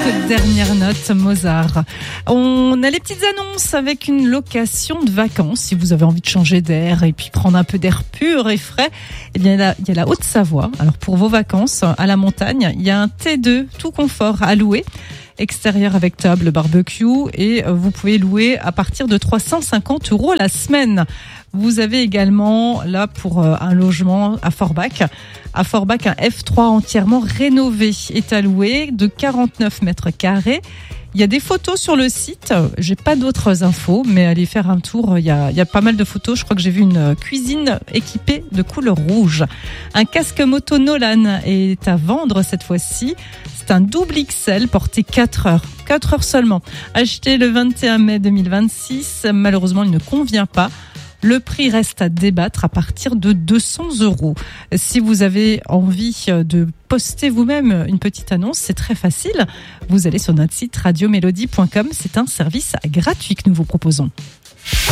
Dernière note Mozart. On a les petites annonces avec une location de vacances. Si vous avez envie de changer d'air et puis prendre un peu d'air pur et frais, eh bien il y a la Haute-Savoie. Alors pour vos vacances à la montagne, il y a un T2 tout confort à louer. Extérieur avec table, barbecue, et vous pouvez louer à partir de 350 € la semaine. Vous avez également là pour un logement à Forbach. À Forbach, un F3 entièrement rénové est à louer de 49 mètres carrés. Il y a des photos sur le site. J'ai pas d'autres infos, mais allez faire un tour. Il y a pas mal de photos. Je crois que j'ai vu une cuisine équipée de couleur rouge. Un casque moto Nolan est à vendre cette fois-ci. C'est un double XL porté 4 heures. 4 heures seulement. Acheté le 21 mai 2026. Malheureusement, il ne convient pas. Le prix reste à débattre à partir de 200 €. Si vous avez envie de poster vous-même une petite annonce, c'est très facile. Vous allez sur notre site radiomélodie.com. C'est un service gratuit que nous vous proposons.